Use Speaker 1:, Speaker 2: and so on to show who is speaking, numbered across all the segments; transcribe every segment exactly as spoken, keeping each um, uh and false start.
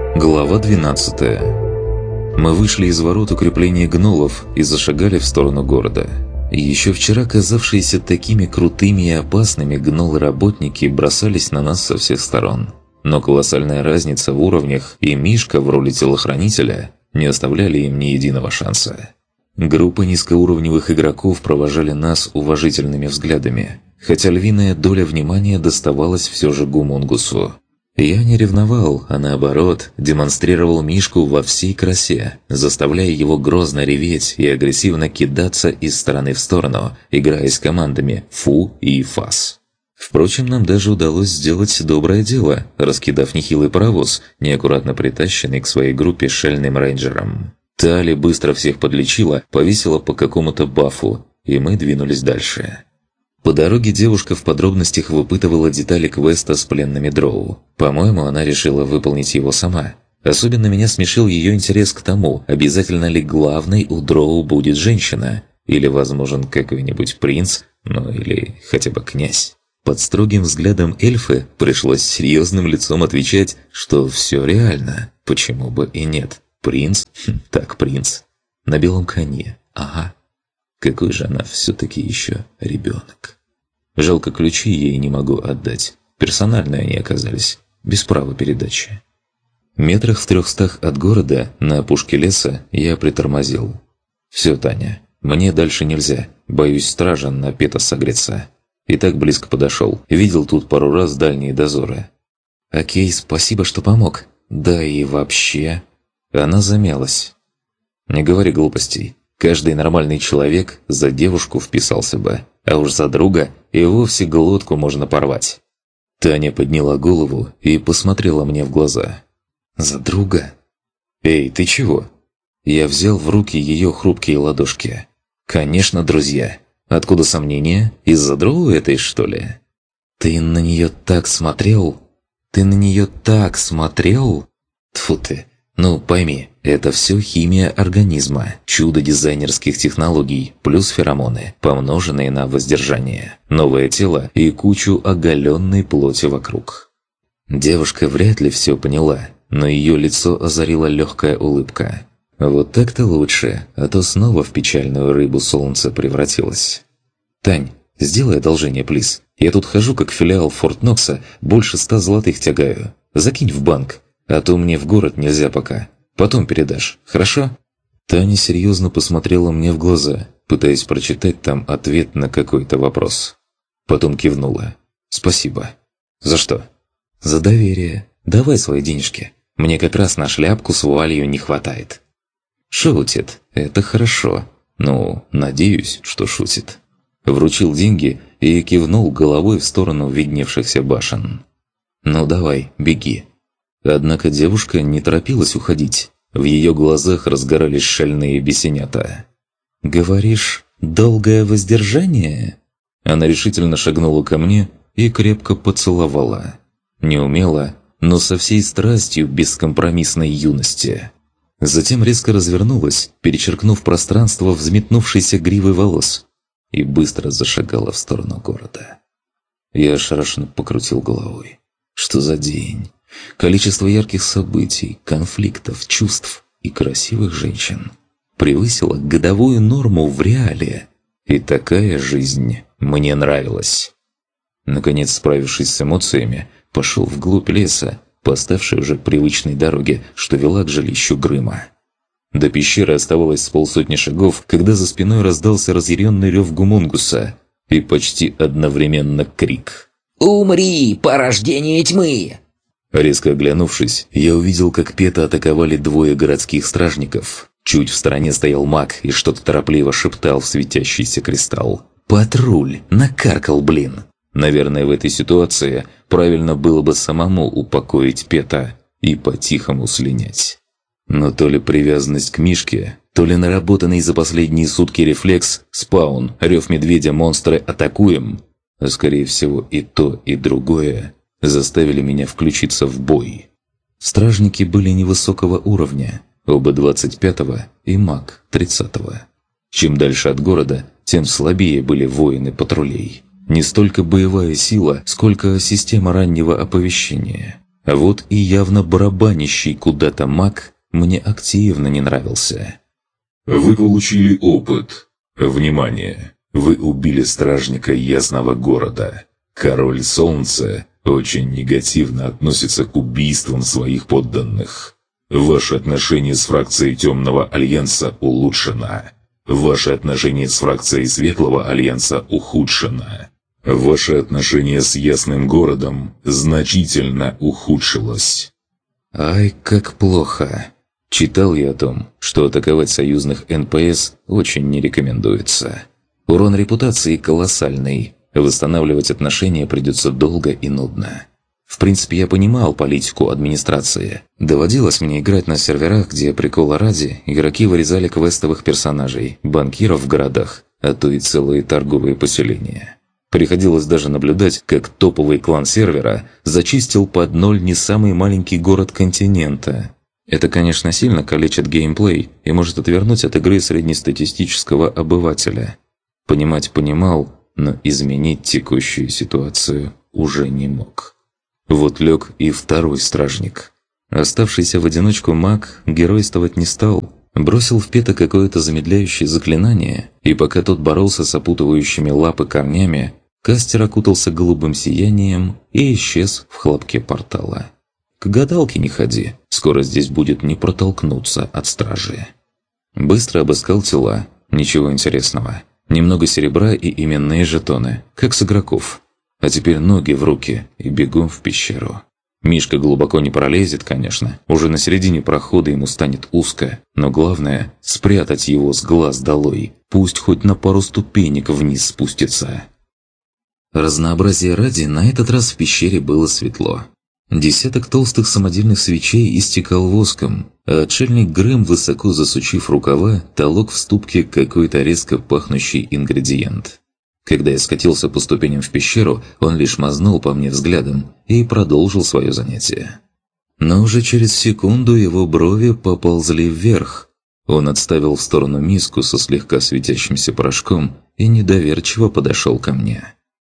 Speaker 1: Глава двенадцатая. Мы вышли из ворот укрепления гнолов и зашагали в сторону города. Еще вчера казавшиеся такими крутыми и опасными гнолы-работники бросались на нас со всех сторон. Но колоссальная разница в уровнях и Мишка в роли телохранителя не оставляли им ни единого шанса. Группа низкоуровневых игроков провожали нас уважительными взглядами, хотя львиная доля внимания доставалась все же Гумунгусу. Я не ревновал, а наоборот, демонстрировал Мишку во всей красе, заставляя его грозно реветь и агрессивно кидаться из стороны в сторону, играя с командами «фу» и «фас». Впрочем, нам даже удалось сделать доброе дело, раскидав нехилый паровоз, неаккуратно притащенный к своей группе шальным рейнджером. Тали быстро всех подлечила, повесила по какому-то бафу, и мы двинулись дальше. По дороге девушка в подробностях выпытывала детали квеста с пленными дроу. По-моему, она решила выполнить его сама. Особенно меня смешил ее интерес к тому, обязательно ли главной у дроу будет женщина, или возможен какой-нибудь принц, ну или хотя бы князь. Под строгим взглядом эльфы пришлось серьезным лицом отвечать, что все реально, почему бы и нет. Принц? Хм, так принц. На белом коне, ага. Какой же она все-таки еще ребенок. Жалко, ключи ей не могу отдать. Персональные они оказались, без права передачи. Метрах в трехстах от города, на опушке леса, я притормозил. «Все, Таня, мне дальше нельзя. Боюсь, стража на пета согреться». И так близко подошел. Видел тут пару раз дальние дозоры. «Окей, спасибо, что помог. Да и вообще...» Она замялась. «Не говори глупостей. Каждый нормальный человек за девушку вписался бы, а уж за друга и вовсе глотку можно порвать». Таня подняла голову и посмотрела мне в глаза. «За друга?» «Эй, ты чего?» Я взял в руки ее хрупкие ладошки. «Конечно, друзья. Откуда сомнения? Из-за дроу этой, что ли?» «Ты на нее так смотрел? Ты на нее так смотрел? Тьфу ты! Ну, пойми, это все химия организма, чудо дизайнерских технологий, плюс феромоны, помноженные на воздержание, новое тело и кучу оголенной плоти вокруг». Девушка вряд ли все поняла, но ее лицо озарила легкая улыбка. Вот так-то лучше, а то снова в печальную рыбу солнце превратилось. «Тань, сделай одолжение, плиз. Я тут хожу как филиал Форт Нокса, больше ста золотых тягаю. Закинь в банк. А то мне в город нельзя пока. Потом передашь, хорошо?» Таня серьезно посмотрела мне в глаза, пытаясь прочитать там ответ на какой-то вопрос. Потом кивнула. «Спасибо». «За что?» «За доверие. Давай свои денежки. Мне как раз на шляпку с вуалью не хватает». «Шутит. Это хорошо. Ну, надеюсь, что шутит». Вручил деньги и кивнул головой в сторону видневшихся башен. «Ну давай, беги». Однако девушка не торопилась уходить. В ее глазах разгорались шальные бесенята. «Говоришь, долгое воздержание?» Она решительно шагнула ко мне и крепко поцеловала. Неумело, но со всей страстью бескомпромиссной юности. Затем резко развернулась, перечеркнув пространство взметнувшейся гривой волос, и быстро зашагала в сторону города. Я ошарашенно покрутил головой. Что за день? Количество ярких событий, конфликтов, чувств и красивых женщин превысило годовую норму в реале. И такая жизнь мне нравилась. Наконец, справившись с эмоциями, пошел вглубь леса, по ставшей уже привычной дороге, что вела к жилищу Грыма. До пещеры оставалось с полсотни шагов, когда за спиной раздался разъяренный рев Гумунгуса и почти одновременно крик.
Speaker 2: «Умри, порождение тьмы!»
Speaker 1: Резко оглянувшись, я увидел, как Пета атаковали двое городских стражников. Чуть в стороне стоял маг и что-то торопливо шептал в светящийся кристалл. «Патруль! Накаркал, блин!» Наверное, в этой ситуации правильно было бы самому упокоить Пета и по-тихому слинять. Но то ли привязанность к Мишке, то ли наработанный за последние сутки рефлекс «Спаун, рев медведя, монстры, атакуем!», а скорее всего и то, и другое, заставили меня включиться в бой. Стражники были невысокого уровня, оба двадцать пятого и маг тридцатого. Чем дальше от города, тем слабее были воины патрулей. Не столько боевая сила, сколько система раннего оповещения. А вот и явно барабанящий куда-то маг мне активно не нравился.
Speaker 3: Вы получили опыт. Внимание! Вы убили стражника Ясного города. Король Солнца очень негативно относится к убийствам своих подданных. Ваше отношение с фракцией Темного Альянса улучшено. Ваше отношение с фракцией Светлого Альянса ухудшено. Ваше отношение с Ясным городом значительно ухудшилось.
Speaker 1: Ай, как плохо. Читал я о том, что атаковать союзных эн пэ эс очень не рекомендуется. Урон репутации колоссальный. Восстанавливать отношения придется долго и нудно. В принципе, я понимал политику администрации. Доводилось мне играть на серверах, где, прикола ради, игроки вырезали квестовых персонажей, банкиров в городах, а то и целые торговые поселения. Приходилось даже наблюдать, как топовый клан сервера зачистил под ноль не самый маленький город континента. Это, конечно, сильно калечит геймплей и может отвернуть от игры среднестатистического обывателя. Понимать понимал, но изменить текущую ситуацию уже не мог. Вот лег и второй стражник. Оставшийся в одиночку маг геройствовать не стал. Бросил в Пета какое-то замедляющее заклинание, и пока тот боролся с опутывающими лапы корнями, кастер окутался голубым сиянием и исчез в хлопке портала. К гадалке не ходи, скоро здесь будет не протолкнуться от стражи. Быстро обыскал тела, ничего интересного. Немного серебра и именные жетоны, как с игроков. А теперь ноги в руки и бегом в пещеру. Мишка глубоко не пролезет, конечно. Уже на середине прохода ему станет узко. Но главное – спрятать его с глаз долой. Пусть хоть на пару ступенек вниз спустится. Разнообразие ради, на этот раз в пещере было светло. Десяток толстых самодельных свечей истекал воском, а отшельник Грэм, высоко засучив рукава, толок в ступке какой-то резко пахнущий ингредиент. Когда я скатился по ступеням в пещеру, он лишь мазнул по мне взглядом и продолжил свое занятие. Но уже через секунду его брови поползли вверх. Он отставил в сторону миску со слегка светящимся порошком и недоверчиво подошел ко мне.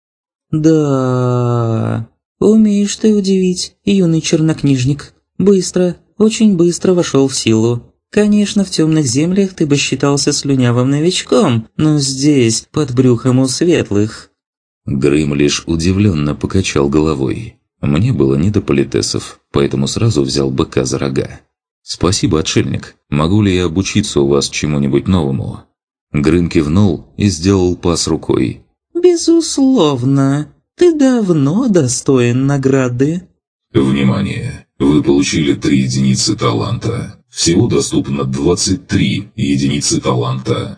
Speaker 2: «Да, умеешь ты удивить, юный чернокнижник. Быстро, очень быстро вошел в силу. Конечно, в темных землях ты бы считался слюнявым новичком, но здесь, под брюхом у светлых».
Speaker 1: Грым лишь удивленно покачал головой. Мне было не до политесов, поэтому сразу взял быка за рога. «Спасибо, отшельник. Могу ли я обучиться у вас чему-нибудь новому?» Грым кивнул и сделал пас рукой.
Speaker 2: «Безусловно. Ты давно достоин награды».
Speaker 3: Внимание! Вы получили три единицы таланта. Всего доступно двадцать три единицы таланта.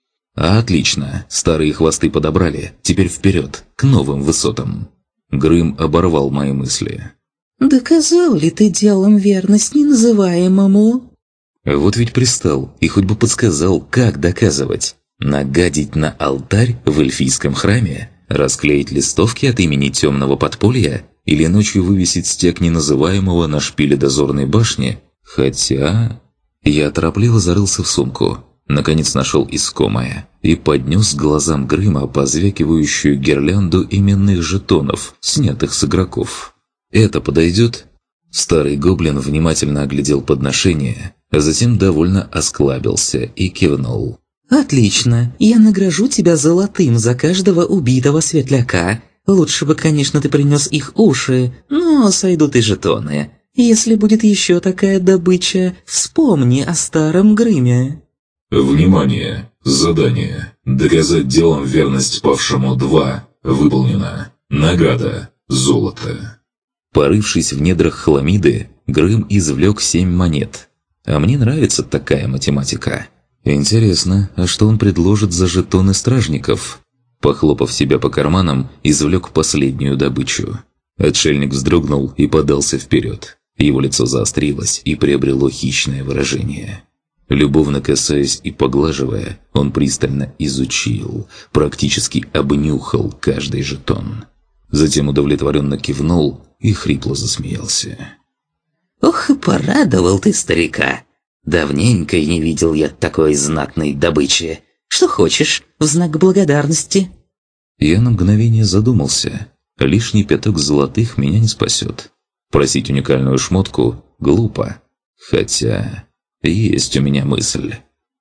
Speaker 1: Отлично. Старые хвосты подобрали. Теперь вперед, к новым высотам. Грым оборвал мои мысли.
Speaker 2: «Доказал ли ты делом верность неназываемому?»
Speaker 1: Вот ведь пристал, и хоть бы подсказал, как доказывать. Нагадить на алтарь в эльфийском храме? Расклеить листовки от имени темного подполья? Или ночью вывесить стяг неназываемого на шпиле дозорной башни? Хотя... Я торопливо зарылся в сумку. Наконец нашел искомое. И поднес к глазам Грыма позвякивающую гирлянду именных жетонов, снятых с игроков. «Это подойдет?» Старый гоблин внимательно оглядел подношение, а затем довольно осклабился и кивнул.
Speaker 2: «Отлично. Я награжу тебя золотым за каждого убитого светляка. Лучше бы, конечно, ты принес их уши, но сойдут и жетоны. Если будет еще такая добыча, вспомни о старом Грыме».
Speaker 3: Внимание! Задание. Доказать делом верность павшему два. Выполнено. Награда. Золото.
Speaker 1: Порывшись в недрах хламиды, Грым извлек семь монет. А мне нравится такая математика. Интересно, а что он предложит за жетоны стражников? Похлопав себя по карманам, извлек последнюю добычу. Отшельник вздрогнул и подался вперед. Его лицо заострилось и приобрело хищное выражение. Любовно касаясь и поглаживая, он пристально изучил, практически обнюхал каждый жетон. Затем удовлетворенно кивнул и хрипло засмеялся.
Speaker 2: «Ох, и порадовал ты старика. Давненько не видел я такой знатной добычи. Что хочешь, в знак благодарности?»
Speaker 1: Я на мгновение задумался. Лишний пяток золотых меня не спасет. Просить уникальную шмотку глупо. Хотя есть у меня мысль.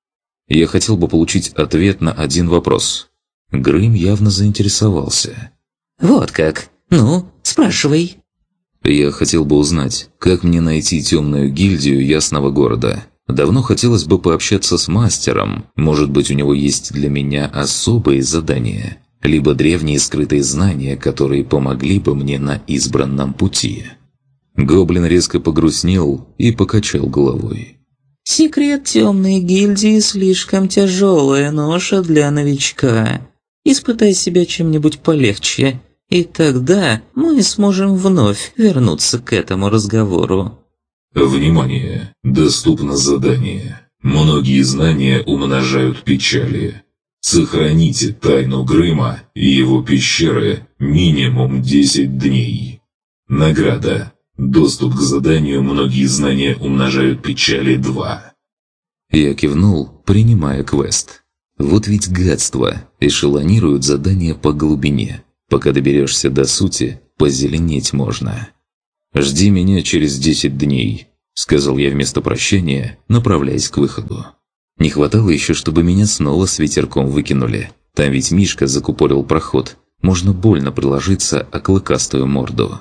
Speaker 1: Я хотел бы получить ответ на один вопрос. Грым явно заинтересовался.
Speaker 2: «Вот как. Ну, спрашивай».
Speaker 1: Я хотел бы узнать, как мне найти темную гильдию Ясного Города. Давно хотелось бы пообщаться с мастером. Может быть, у него есть для меня особые задания, либо древние скрытые знания, которые помогли бы мне на избранном пути. Гоблин резко погрустнел и покачал головой.
Speaker 2: «Секрет темной гильдии слишком тяжелая ноша для новичка. Испытай себя чем-нибудь полегче, и тогда мы сможем вновь вернуться к этому разговору».
Speaker 3: Внимание! Доступно задание. Многие знания умножают печали. Сохраните тайну Грыма и его пещеры минимум десять дней. Награда. Доступ к заданию «Многие знания умножают печали два».
Speaker 1: Я кивнул, принимая квест. Вот ведь гадство, эшелонируют задания по глубине. Пока доберешься до сути, позеленеть можно. «Жди меня через десять дней», — сказал я вместо прощания, направляясь к выходу. Не хватало еще, чтобы меня снова с ветерком выкинули. Там ведь Мишка закупорил проход. Можно больно приложиться о клыкастую морду.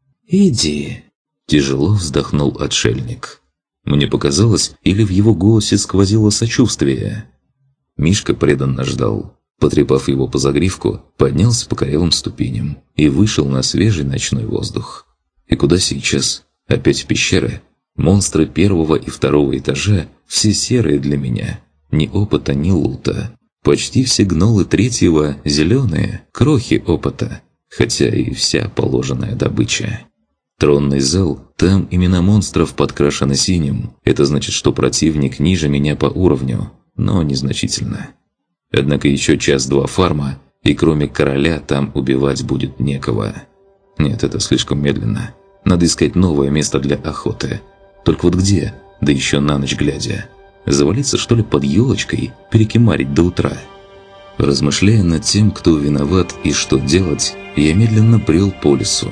Speaker 2: «Иди»,
Speaker 1: — тяжело вздохнул отшельник. Мне показалось, или в его голосе сквозило сочувствие. Мишка преданно ждал. Потрепав его по загривку, поднялся по корявым ступеням и вышел на свежий ночной воздух. И куда сейчас? Опять в пещеры? Монстры первого и второго этажа все серые для меня. Ни опыта, ни лута. Почти все гнолы третьего зеленые, крохи опыта. Хотя и вся положенная добыча. Тронный зал, там имена монстров подкрашены синим. Это значит, что противник ниже меня по уровню, но незначительно. Однако еще час-два фарма, и кроме короля там убивать будет некого. Нет, это слишком медленно. Надо искать новое место для охоты. Только вот где? Да еще на ночь глядя. Завалиться, что ли, под елочкой, перекимарить до утра? Размышляя над тем, кто виноват и что делать, я медленно брел по лесу.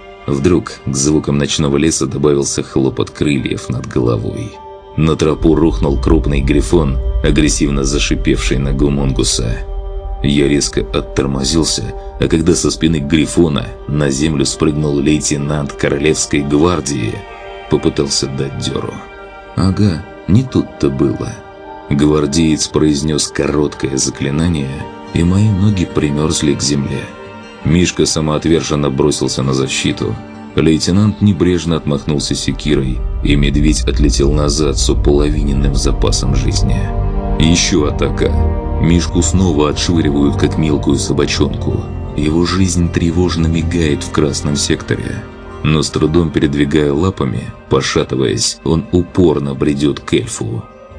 Speaker 1: Вдруг к звукам ночного леса добавился хлопот крыльев над головой. На тропу рухнул крупный грифон, агрессивно зашипевший на гумунгуса. Я резко оттормозился, а когда со спины грифона на землю спрыгнул лейтенант Королевской гвардии, попытался дать дёру. Ага, не тут-то было. Гвардеец произнес короткое заклинание, и мои ноги примерзли к земле. Мишка самоотверженно бросился на защиту. Лейтенант небрежно отмахнулся секирой, и медведь отлетел назад с уполовиненным запасом жизни. Еще атака. Мишку снова отшвыривают, как мелкую собачонку. Его жизнь тревожно мигает в красном секторе. Но с трудом передвигая лапами, пошатываясь, он упорно бредет к эльфу.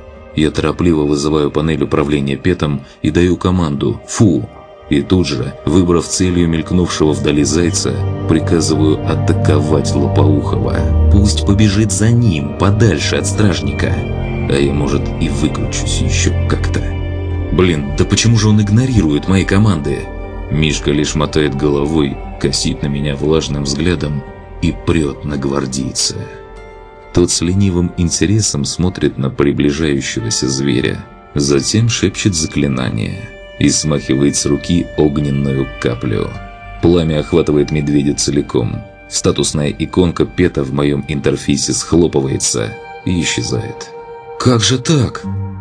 Speaker 1: Я торопливо вызываю панель управления петом и даю команду «Фу!». И тут же, выбрав целью мелькнувшего вдали зайца, приказываю атаковать Лопоухова. Пусть побежит за ним, подальше от стражника. А я, может, и выключусь еще как-то. Блин, да почему же он игнорирует мои команды? Мишка лишь мотает головой, косит на меня влажным взглядом и прет на гвардейца. Тот с ленивым интересом смотрит на приближающегося зверя, затем шепчет заклинание и смахивает с руки огненную каплю. Пламя охватывает медведя целиком. Статусная иконка пета в моем интерфейсе схлопывается и исчезает. «Как же так?»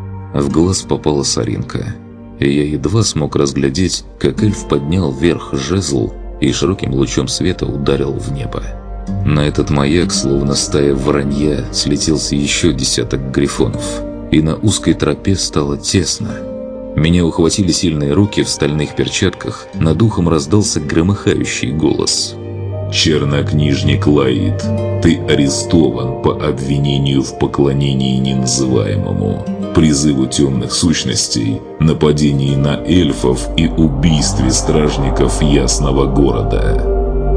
Speaker 1: В глаз попала соринка, и я едва смог разглядеть, как эльф поднял вверх жезл и широким лучом света ударил в небо. На этот маяк, словно стая воронья, слетелся еще десяток грифонов, и на узкой тропе стало тесно. Меня ухватили сильные руки в стальных перчатках, над ухом раздался громыхающий голос.
Speaker 3: «Чернокнижник Лаид, ты арестован по обвинению в поклонении неназываемому, призыву темных сущностей, нападении на эльфов и убийстве стражников Ясного Города.